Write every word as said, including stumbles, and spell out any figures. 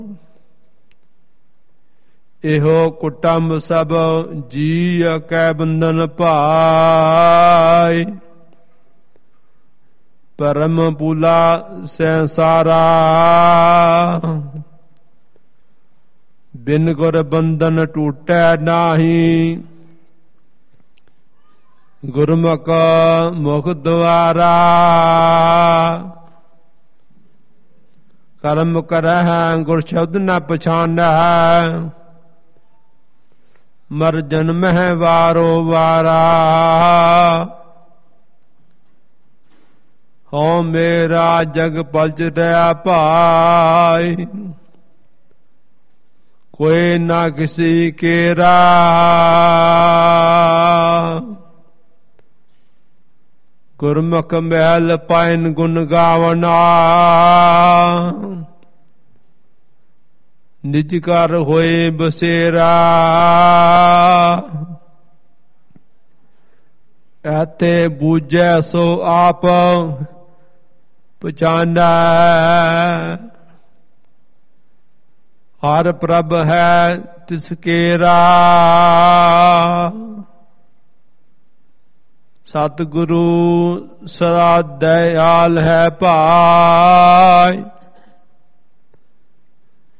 ਇਹੋ ਕੁਟੰਬ ਸਭ ਜੀ ਕੈ ਬੰਧਨ ਭਾਈ। ਪਰਮ ਪੂਲਾ ਸੰਸਾਰਾ ਬਿਨ ਗੁਰ ਬੰਧਨ ਟੂਟੈ ਨਾਹੀ। ਗੁਰਮੁਖ ਮੁਖ ਦੁਆਰਾ ਕਰਮ ਕਰਹਿ ਗੁਰ ਸ਼ਬਦ ਨ ਪਛਾਨੈ। ਮਰ ਜਨਮਹਿ ਵਾਰੋ ਵਾਰਾ ਹਉ ਮੇਰਾ ਜਗ ਪਲਚ ਰਿਹਾ ਭਾਈ। ਕੋਈ ਨਾ ਕਿਸੀ ਕੇਰਾ ਗੁਰਮੁਖ ਮਹਿਲ ਪਾਇਨ ਗੁਣ ਗਾਵਨਾ। ਨਿਜ ਘਰ ਹੋਏ ਬਸੇਰਾ ਐਤੇ ਬੂਝੈ ਸੋ ਆਪ ਪਛਾਨੈ। ਹਰ ਪ੍ਰਭ ਹੈ ਤਿਸ ਕੇਰਾ ਸਤਿਗੁਰੂ ਸਦਾ ਦਇਆਲ ਹੈ ਭਾਈ।